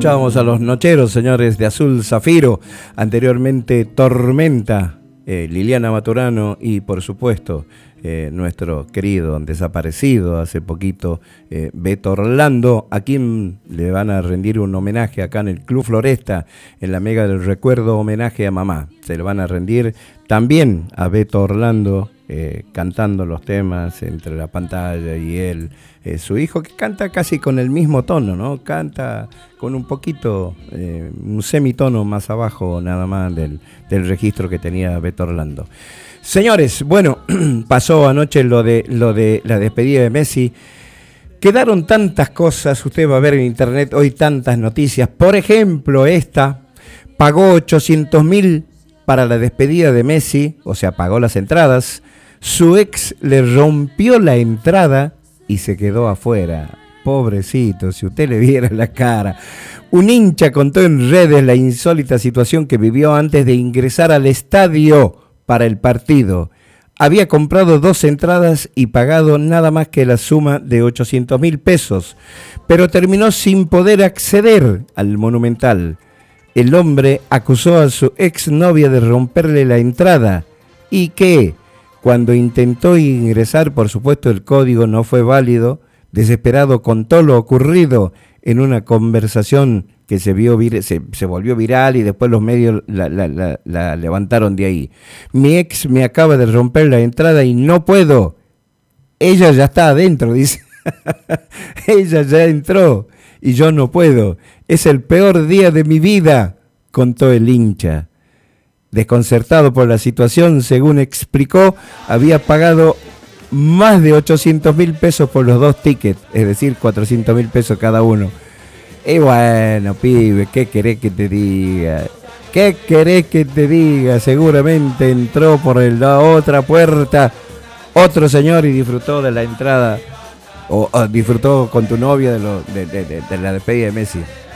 Escuchábamos a los Nocheros, señores, de Azul Zafiro, anteriormente Tormenta, Liliana Maturano y por supuesto nuestro querido desaparecido hace poquito Beto Orlando, a quien le van a rendir un homenaje acá en el Club Floresta, en la Mega del Recuerdo, homenaje a mamá. Se le van a rendir también a Beto Orlando, cantando los temas entre la pantalla y él, su hijo, que canta casi con el mismo tono, ¿no? Canta con un poquito, un semitono más abajo nada más del registro que tenía Beto Orlando. Señores, bueno, pasó anoche lo de la despedida de Messi. Quedaron tantas cosas, usted va a ver en internet hoy tantas noticias. Por ejemplo, esta, pagó 800.000 para la despedida de Messi, o sea, pagó las entradas. Su ex le rompió la entrada y se quedó afuera. Pobrecito, si usted le viera la cara. Un hincha contó en redes la insólita situación que vivió antes de ingresar al estadio para el partido. Había comprado 2 entradas y pagado nada más que la suma de 800.000 pesos, pero terminó sin poder acceder al Monumental. El hombre acusó a su exnovia de romperle la entrada y que, cuando intentó ingresar, por supuesto el código no fue válido. Desesperado contó lo ocurrido en una conversación que se volvió viral y después los medios la levantaron de ahí. Mi ex me acaba de romper la entrada y no puedo. Ella ya está adentro, dice. Ella ya entró y yo no puedo. Es el peor día de mi vida, contó el hincha. Desconcertado por la situación, según explicó, había pagado más de 800.000 pesos por los 2 tickets, es decir, 400.000 pesos cada uno. Y bueno, pibe, ¿qué querés que te diga? ¿Qué querés que te diga? Seguramente entró por la otra puerta otro señor y disfrutó de la entrada, o disfrutó con tu novia de la despedida de Messi.